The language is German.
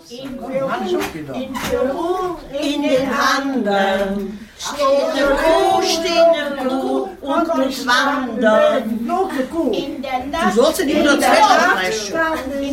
In Peru, in den anderen, steht der Kuh und muss wandern. In der Nacht, Du sollst in die Nacht